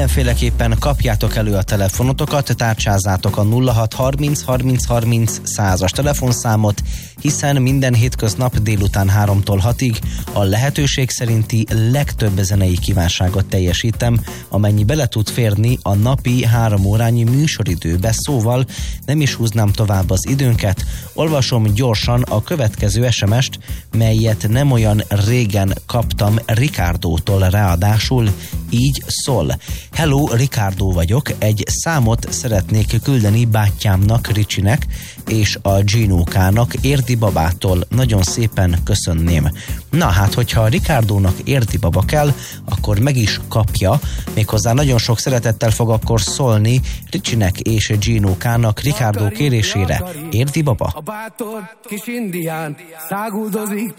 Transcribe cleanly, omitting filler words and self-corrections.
mindenféleképpen kapjátok elő a telefonotokat, tárcsázátok a 0630 30 30 100-as telefonszámot, hiszen minden hétköznap délután 3-tól 6-ig a lehetőség szerinti legtöbb zenei kívánságot teljesítem, amennyi bele tud férni a napi 3 órányi műsoridőbe, szóval nem is húznám tovább az időnket, olvasom gyorsan a következő SMS-t, melyet nem olyan régen kaptam Ricardo-tól, ráadásul így szól. Hello, Ricardo vagyok, egy számot szeretnék küldeni bátyámnak, Ricsinek és a Ginókának Érdi babától. Nagyon szépen köszönném. Na hát, hogyha a Ricardónak Érdi baba kell, akkor meg is kapja, méghozzá nagyon sok szeretettel fog akkor szólni Ricsinek és Ginókának Ricardo kérésére. Érdi baba. A bátor kis indián száguldozik